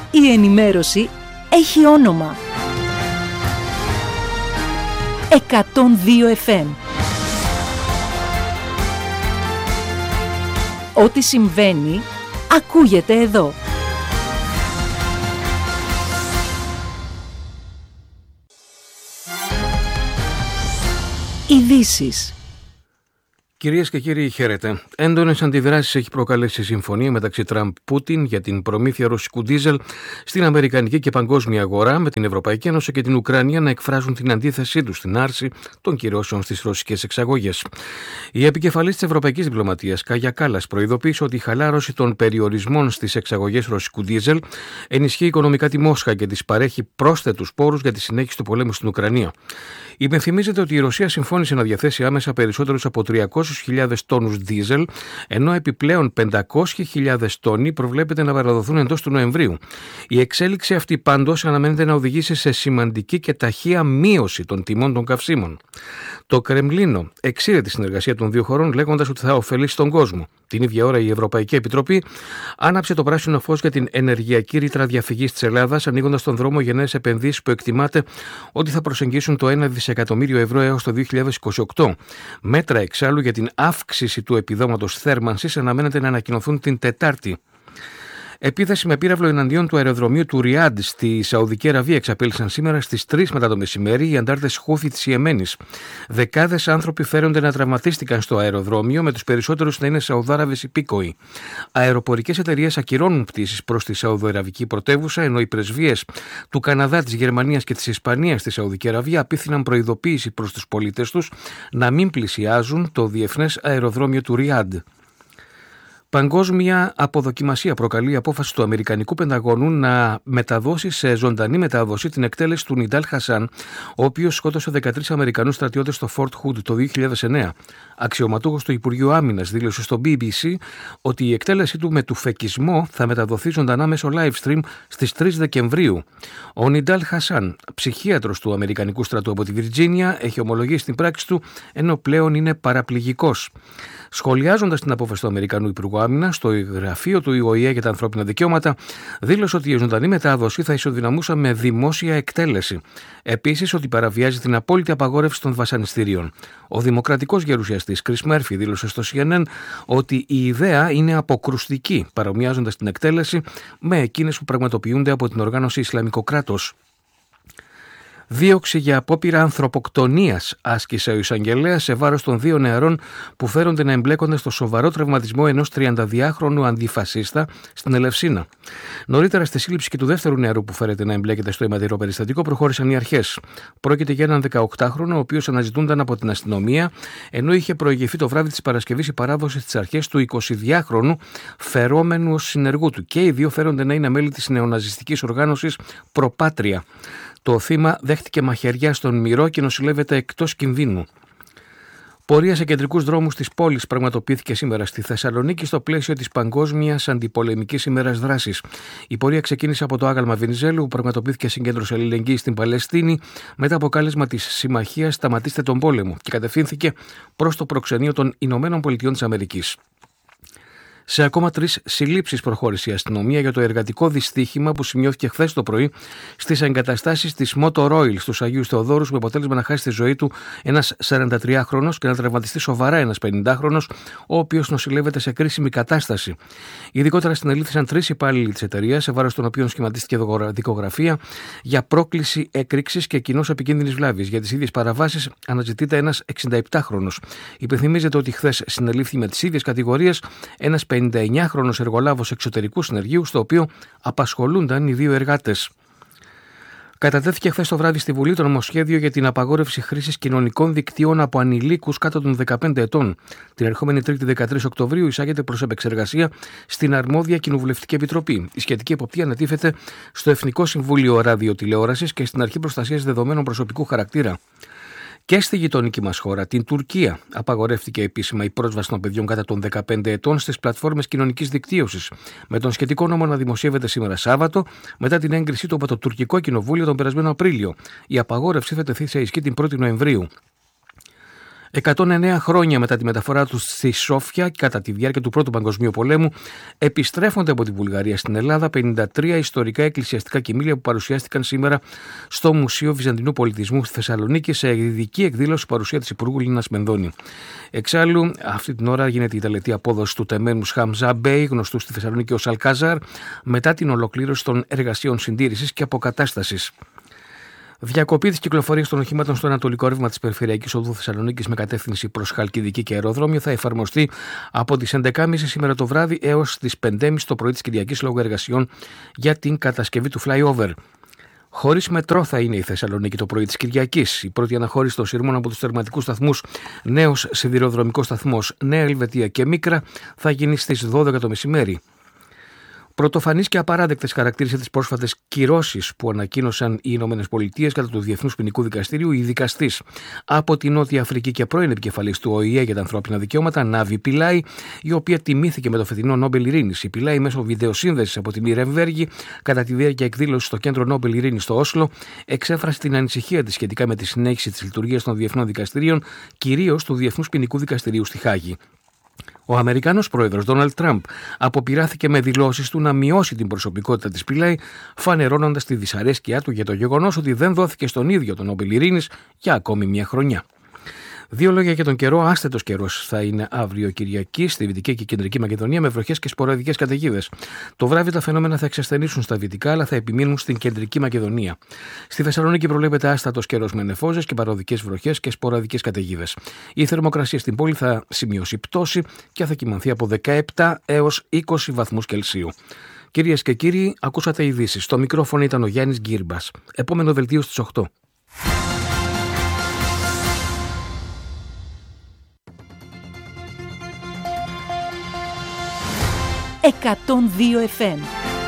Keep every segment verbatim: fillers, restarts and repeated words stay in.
Η ενημέρωση έχει όνομα. εκατόν δύο εφ εμ. Ό,τι συμβαίνει, ακούγεται εδώ. Ειδήσεις. Κυρίες και κύριοι, χαίρετε. Έντονες αντιδράσεις έχει προκαλέσει η συμφωνία μεταξύ Τραμπ-Πούτιν για την προμήθεια ρωσικού ντίζελ στην αμερικανική και παγκόσμια αγορά, με την Ευρωπαϊκή Ένωση και την Ουκρανία να εκφράζουν την αντίθεσή τους στην άρση των κυρώσεων στις ρωσικές εξαγωγές. Η επικεφαλής της Ευρωπαϊκής Διπλωματίας, Κάγια Κάλλας, προειδοποίησε ότι η χαλάρωση των περιορισμών στις εξαγωγές ρωσικού ντίζελ ενισχύει οικονομικά τη Μόσχα και της παρέχει πρόσθετους πόρους για τη συνέχιση του πολέμου στην Ουκρανία. Υπενθυμίζεται ότι η Ρωσία συμφώνησε να διαθέσει άμεσα περισσότερους από τριακόσιες χιλιάδες τόνους ντίζελ, ενώ επιπλέον πεντακόσιες χιλιάδες τόνοι προβλέπεται να παραδοθούν εντός του Νοεμβρίου. Η εξέλιξη αυτή πάντως αναμένεται να οδηγήσει σε σημαντική και ταχεία μείωση των τιμών των καυσίμων. Το Κρεμλίνο εξήρε τη συνεργασία των δύο χωρών, λέγοντας ότι θα ωφελήσει τον κόσμο. Την ίδια ώρα η Ευρωπαϊκή Επιτροπή άναψε το πράσινο φως για την ενεργειακή ρήτρα διαφυγής της Ελλάδας, ανοίγοντας τον δρόμο για νέες επενδύσεις που εκτιμάται ότι θα προσεγγίσουν το ένα δισεκατομμύριο ευρώ έως το δύο χιλιάδες είκοσι οκτώ. Μέτρα εξάλλου για την αύξηση του επιδόματος θέρμανσης αναμένεται να ανακοινωθούν την Τετάρτη. Επίθεση με πύραυλο εναντίον του αεροδρομίου του Ριάντ στη Σαουδική Αραβία εξαπέλυσαν σήμερα στις τρεις μετά το μεσημέρι οι αντάρτες Χούθι της Ιεμένης. Δεκάδες άνθρωποι φέρονται να τραυματίστηκαν στο αεροδρόμιο, με τους περισσότερους να είναι Σαουδάραβες υπήκοοι. Αεροπορικές εταιρείες ακυρώνουν πτήσεις προς τη Σαουδοαραβική πρωτεύουσα, ενώ οι πρεσβείες του Καναδά, της Γερμανίας και της Ισπανίας στη Σαουδική Αραβία απίθυναν προειδοποίηση προς τους πολίτες τους να μην πλησιάζουν το διεθνές αεροδρόμιο του Ριάντ. Παγκόσμια αποδοκιμασία προκαλεί η απόφαση του Αμερικανικού Πενταγώνου να μεταδώσει σε ζωντανή μετάδοση την εκτέλεση του Νιντάλ Χασάν, ο οποίος σκότωσε δεκατρείς Αμερικανούς στρατιώτες στο Fort Hood το δύο χιλιάδες εννέα. Αξιωματούχος του Υπουργείου Άμυνας δήλωσε στο μπι μπι σι ότι η εκτέλεση του με τουφεκισμό θα μεταδοθεί ζωντανά μέσω live stream στις τρεις Δεκεμβρίου. Ο Νιντάλ Χασάν, ψυχίατρος του Αμερικανικού στρατού από τη Βιρτζίνια, έχει ομολογήσει την πράξη του, ενώ πλέον είναι παραπληγικός. Σχολιάζοντας την απόφαση του Αμερικανού Υπουργού Άμυνας, στο γραφείο του Ο Η Ε για τα ανθρώπινα δικαιώματα δήλωσε ότι η ζωντανή μετάδοση θα ισοδυναμούσε με δημόσια εκτέλεση. Επίσης, ότι παραβιάζει την απόλυτη απαγόρευση των βασανιστήριων. Ο δημοκρατικός γερουσιαστής Κρίς Μέρφι δήλωσε στο Σι Εν Εν ότι η ιδέα είναι αποκρουστική, παρομοιάζοντας την εκτέλεση με εκείνες που πραγματοποιούνται από την οργάνωση Ισλαμικό κράτος. Δίωξη για απόπειρα ανθρωποκτονίας άσκησε ο εισαγγελέας σε βάρος των δύο νεαρών που φέρονται να εμπλέκονται στο σοβαρό τραυματισμό ενός τριανταδυάχρονου αντιφασίστα στην Ελευσίνα. Νωρίτερα, στη σύλληψη και του δεύτερου νεαρού που φέρεται να εμπλέκεται στο αιματηρό περιστατικό, προχώρησαν οι αρχές. Πρόκειται για έναν δεκαοκτάχρονο, ο οποίος αναζητούνταν από την αστυνομία, ενώ είχε προηγηθεί το βράδυ της Παρασκευής η παράδοση στις αρχές του εικοσιδυάχρονου φερόμενου ως συνεργού του. Και οι δύο φέρονται να είναι μέλη της νεοναζιστικής οργάνωσης Προπάτρια. Το θύμα δέχτηκε μαχαιριά στον μυρό και νοσηλεύεται εκτός κινδύνου. Πορεία σε κεντρικούς δρόμους της πόλης πραγματοποιήθηκε σήμερα στη Θεσσαλονίκη στο πλαίσιο της Παγκόσμιας Αντιπολεμικής ημέρας δράσης. Η πορεία ξεκίνησε από το άγαλμα Βενιζέλου, που πραγματοποιήθηκε συγκέντρωση αλληλεγγύης στην Παλαιστίνη μετά από κάλεσμα της Συμμαχίας «Σταματήστε τον πόλεμο» και κατευθύνθηκε προς το προξενείο των Ηνωμένων Πολιτειών της Αμερικής. Σε ακόμα τρεις συλλήψεις προχώρησε η αστυνομία για το εργατικό δυστύχημα που σημειώθηκε χθες το πρωί στις εγκαταστάσεις της Motor Oil στους Αγίους Θεοδόρους, με αποτέλεσμα να χάσει τη ζωή του ένας σαραντατριάχρονος και να τραυματιστεί σοβαρά ένας πενηντάχρονος, ο οποίος νοσηλεύεται σε κρίσιμη κατάσταση. Ειδικότερα συνελήφθησαν τρεις υπάλληλοι της εταιρείας, σε βάρος των οποίων σχηματίστηκε δικογραφία για πρόκληση έκρηξης και κοινώς επικίνδυνης βλάβης. Για τις ίδιες παραβάσεις αναζητείται ένας εξηνταεπτάχρονος. Υπενθυμίζεται ότι χθες συνελήφθη με τις ίδιες κατηγορίες ένας πενηνταεννιάχρονος εργολάβος εξωτερικού συνεργείου, στο οποίο απασχολούνταν οι δύο εργάτες. Κατατέθηκε χθες το βράδυ στη Βουλή το νομοσχέδιο για την απαγόρευση χρήσης κοινωνικών δικτύων από ανηλίκους κάτω των δεκαπέντε ετών. Την ερχόμενη Τρίτη δεκατρείς Οκτωβρίου εισάγεται προς επεξεργασία στην αρμόδια Κοινοβουλευτική Επιτροπή. Η σχετική εποπτεία ανατίθεται στο Εθνικό Συμβούλιο Ραδιοτηλεόρασης και στην Αρχή Προστασίας Δεδομένων Προσωπικού Χαρακτήρα. Και στη γειτονική μας χώρα, την Τουρκία, απαγορεύτηκε επίσημα η πρόσβαση των παιδιών κάτω των δεκαπέντε ετών στις πλατφόρμες κοινωνικής δικτύωσης, με τον σχετικό νόμο να δημοσιεύεται σήμερα Σάββατο, μετά την έγκρισή του από το τουρκικό κοινοβούλιο τον περασμένο Απρίλιο. Η απαγόρευση θα τεθεί σε ισχύ την πρώτη Νοεμβρίου. εκατόν εννέα χρόνια μετά τη μεταφορά του στη Σόφια κατά τη διάρκεια του Πρώτου Παγκοσμίου Πολέμου, επιστρέφονται από τη Βουλγαρία στην Ελλάδα πενήντα τρία ιστορικά εκκλησιαστικά κοιμήλια που παρουσιάστηκαν σήμερα στο Μουσείο Βυζαντινού Πολιτισμού στη Θεσσαλονίκη σε ειδική εκδήλωση παρουσία της Υπουργού Λίνας Μενδώνη. Εξάλλου, αυτή την ώρα γίνεται η τελετή απόδοση του τεμένους Χαμζά Μπέι, γνωστού στη Θεσσαλονίκη ως Αλκάζαρ, μετά την ολοκλήρωση των εργασιών συντήρησης και αποκατάστασης. Διακοπή της κυκλοφορίας των οχημάτων στο ανατολικό ρεύμα της Περιφερειακής Οδού Θεσσαλονίκης με κατεύθυνση προς Χαλκιδική και αεροδρόμιο θα εφαρμοστεί από τις έντεκα και τριάντα σήμερα το βράδυ έως τις πέντε και τριάντα το πρωί της Κυριακής λόγω εργασιών για την κατασκευή του flyover. Χωρίς μετρό θα είναι η Θεσσαλονίκη το πρωί της Κυριακής. Η πρώτη αναχώρηση των σειρμών από τους τερματικούς σταθμούς Νέος Σιδηροδρομικός Σταθμός, Νέα Ελβετία και Μίκρα θα γίνει στις δώδεκα το μεσημέρι. Πρωτοφανείς και απαράδεκτες χαρακτήρισε τις πρόσφατες κυρώσεις που ανακοίνωσαν οι Ηνωμένες Πολιτείες κατά του Διεθνούς Ποινικού Δικαστηρίου η δικαστής από τη Νότια Αφρική και πρώην επικεφαλής του Ο Η Ε για τα ανθρώπινα δικαιώματα, Νάβη Πιλάι, η οποία τιμήθηκε με το φετινό Νόμπελ Ειρήνης. Η Πιλάι, μέσω βιντεοσύνδεσης από την Ιρεμβέργη, κατά τη διάρκεια εκδήλωση στο Κέντρο Νόμπελ Ειρήνης στο Όσλο, εξέφρασε την ανησυχία της σχετικά με τη συνέχιση της λειτουργίας των διεθνών δικαστηρίων, κυρίως του Διεθνούς Ποινικού Δικαστηρίου στη Χάγη. Ο Αμερικάνος πρόεδρος Ντόναλντ Τραμπ αποπειράθηκε με δηλώσεις του να μειώσει την προσωπικότητα της Πιλάι, φανερώνοντας τη δυσαρέσκειά του για το γεγονός ότι δεν δόθηκε στον ίδιο τον Νόμπελ Ειρήνης για ακόμη μια χρονιά. Δύο λόγια για τον καιρό. Άσθετος καιρός θα είναι αύριο Κυριακή στη Δυτική και Κεντρική Μακεδονία με βροχές και σποραδικές καταιγίδες. Το βράδυ τα φαινόμενα θα εξασθενήσουν στα δυτικά αλλά θα επιμείνουν στην Κεντρική Μακεδονία. Στη Θεσσαλονίκη προβλέπεται άστατος καιρός με νεφώζες και παροδικές βροχές και σποραδικές καταιγίδες. Η θερμοκρασία στην πόλη θα σημειώσει πτώση και θα κυμανθεί από δεκαεπτά έως είκοσι βαθμούς Κελσίου. Κυρίες και κύριοι, ακούσατε ειδήσεις. Στο μικρόφωνο ήταν ο Γιάννης Γκύρμπας. Επόμενο δελτίο στις οκτώ. εκατόν δύο εφ εμ.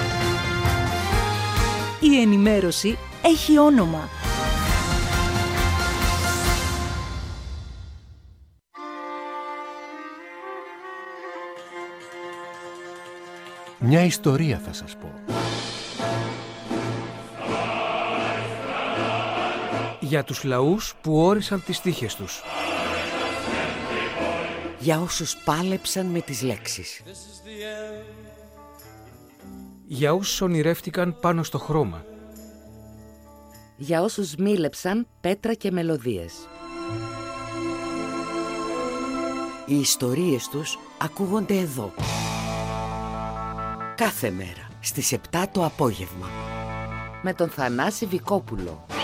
Η ενημέρωση έχει όνομα. Μια ιστορία θα σας πω. Για τους λαούς που όρισαν τις τύχες τους. Για όσους πάλεψαν με τις λέξεις. Για όσους ονειρεύτηκαν πάνω στο χρώμα. Για όσους μίλεψαν πέτρα και μελωδίες. Οι ιστορίες τους ακούγονται εδώ. Κάθε μέρα στις επτά το απόγευμα. Με τον Θανάση Βικόπουλο.